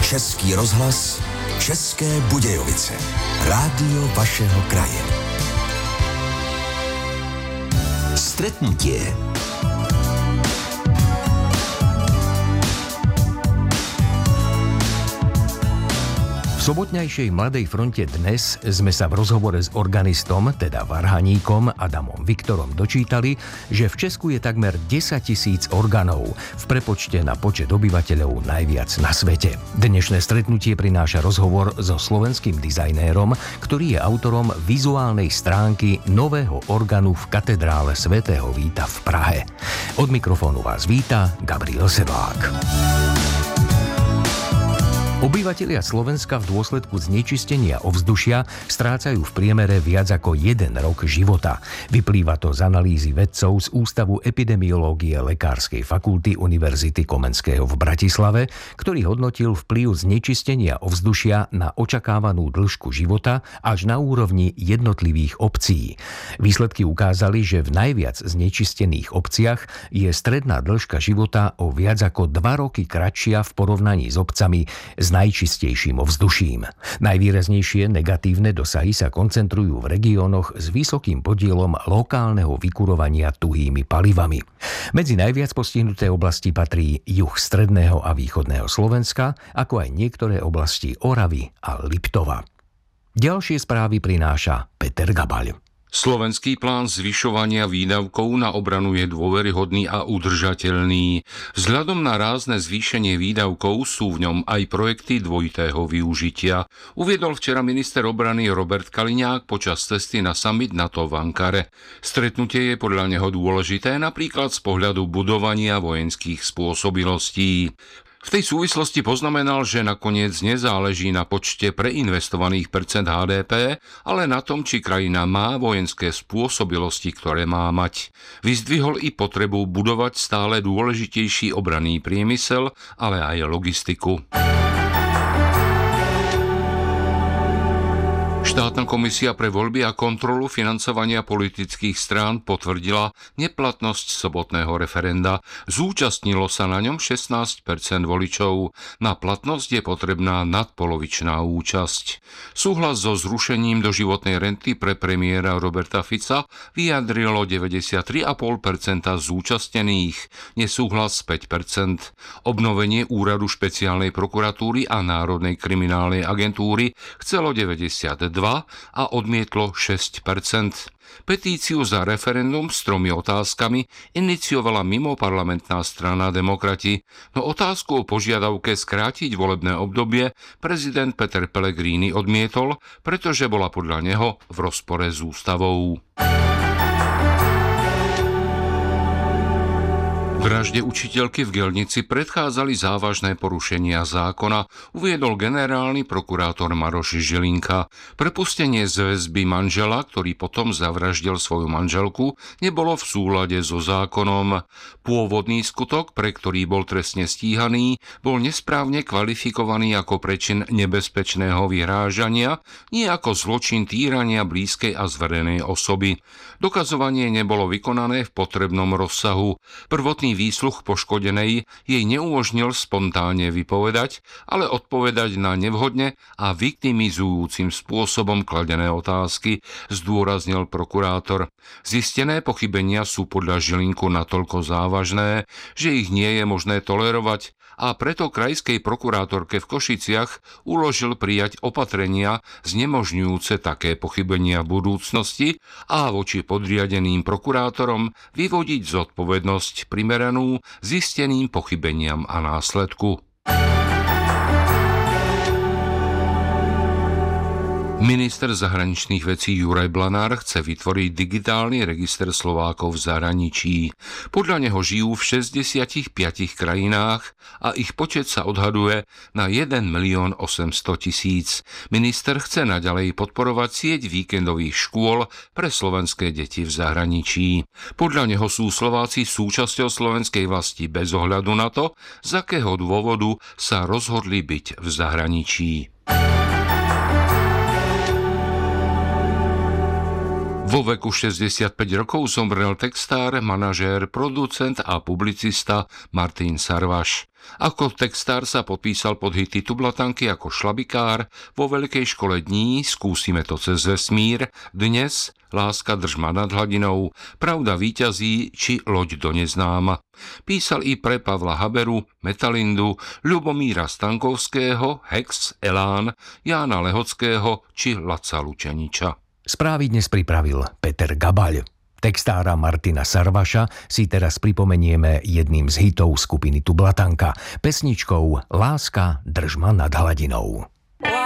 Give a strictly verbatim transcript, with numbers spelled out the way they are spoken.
Český rozhlas, České Budějovice. Rádio vašeho kraje. Stretnutie. V sobotňajšej Mladej fronte dnes sme sa v rozhovore s organistom, teda varhaníkom Adamom Viktorom dočítali, že v Česku je takmer desaťtisíc organov, v prepočte na počet obyvateľov najviac na svete. Dnešné stretnutie prináša rozhovor so slovenským dizajnérom, ktorý je autorom vizuálnej stránky nového organu v katedrále svätého Víta v Prahe. Od mikrofónu vás víta Gabriel Sedlák. Obyvatelia Slovenska v dôsledku znečistenia ovzdušia strácajú v priemere viac ako jeden rok života. Vyplýva to z analýzy vedcov z Ústavu epidemiológie Lekárskej fakulty Univerzity Komenského v Bratislave, ktorý hodnotil vplyv znečistenia ovzdušia na očakávanú dĺžku života až na úrovni jednotlivých obcí. Výsledky ukázali, že v najviac znečistených obciach je stredná dĺžka života o viac ako dva roky kratšia v porovnaní s obcami s najčistejším ovzduším. Najvýraznejšie negatívne dosahy sa koncentrujú v regiónoch s vysokým podielom lokálneho vykurovania tuhými palivami. Medzi najviac postihnuté oblasti patrí juh stredného a východného Slovenska, ako aj niektoré oblasti Oravy a Liptova. Ďalšie správy prináša Peter Gabaľ. Slovenský plán zvyšovania výdavkov na obranu je dôveryhodný a udržateľný. Vzhľadom na rázne zvýšenie výdavkov sú v ňom aj projekty dvojitého využitia. Uviedol včera minister obrany Robert Kaliňák počas cesty na summit NATO v Ankare. Stretnutie je podľa neho dôležité napríklad z pohľadu budovania vojenských spôsobilostí. V tej súvislosti poznamenal, že nakoniec nezáleží na počte preinvestovaných percent há dé pé, ale na tom, či krajina má vojenské spôsobilosti, ktoré má mať. Vyzdvihol i potrebu budovať stále dôležitejší obranný priemysel, ale aj logistiku. Štátna komisia pre voľby a kontrolu financovania politických strán potvrdila neplatnosť sobotného referenda. Zúčastnilo sa na ňom šestnásť percent voličov. Na platnosť je potrebná nadpolovičná účasť. Súhlas so zrušením doživotnej renty pre premiéra Roberta Fica vyjadrilo deväťdesiattri celá päť percenta zúčastnených, nesúhlas päť percent. Obnovenie úradu špeciálnej prokuratúry a Národnej kriminálnej agentúry chcelo deväťdesiatdva a odmietlo šesť percent. Petíciu za referendum s tromi otázkami iniciovala mimoparlamentná strana Demokrati, no otázku o požiadavke skrátiť volebné obdobie prezident Peter Pellegrini odmietol, pretože bola podľa neho v rozpore s ústavou. Vražde učiteľky v Gelnici predchádzali závažné porušenia zákona, uviedol generálny prokurátor Maroš Žilinka. Prepustenie z väzby manžela, ktorý potom zavraždil svoju manželku, nebolo v súlade so zákonom. Pôvodný skutok, pre ktorý bol trestne stíhaný, bol nesprávne kvalifikovaný ako prečin nebezpečného vyhrážania, nie ako zločin týrania blízkej a zverenej osoby. Dokazovanie nebolo vykonané v potrebnom rozsahu. Prvotný výsluch poškodenej jej neumožnil spontánne vypovedať, ale odpovedať na nevhodne a viktimizujúcim spôsobom kladené otázky, zdôraznil prokurátor. Zistené pochybenia sú podľa Žilinku natoľko závažné, že ich nie je možné tolerovať, a preto krajskej prokurátorke v Košiciach uložil prijať opatrenia znemožňujúce také pochybenia v budúcnosti a voči podriadeným prokurátorom vyvodiť zodpovednosť primeranú zisteným pochybeniam a následku. Minister zahraničných vecí Juraj Blanár chce vytvoriť digitálny register Slovákov v zahraničí. Podľa neho žijú v šesťdesiatich piatich krajinách a ich počet sa odhaduje na jeden milión osemsto tisíc. Minister chce naďalej podporovať sieť víkendových škôl pre slovenské deti v zahraničí. Podľa neho sú Slováci súčasťou slovenskej vlasti bez ohľadu na to, z akého dôvodu sa rozhodli byť v zahraničí. Vo veku šesťdesiatpäť rokov zomrel textár, manažér, producent a publicista Martin Sarvaš. Ako textár sa podpísal pod hity Tublatanky ako Šlabikár, Vo veľkej škole dní, Skúsime to cez vesmír, Dnes, Láska drž ma nad hladinou, Pravda víťazí či Loď do neznáma. Písal i pre Pavla Haberu, Metalindu, Ľubomíra Stankovského, Hex, Elán, Jána Lehockého či Laca Lučeniča. Správy dnes pripravil Peter Gabaľ. Textára Martina Sarvaša si teraz pripomenieme jedným z hitov skupiny Tublatanka, pesničkou Láska drž ma nad hladinou.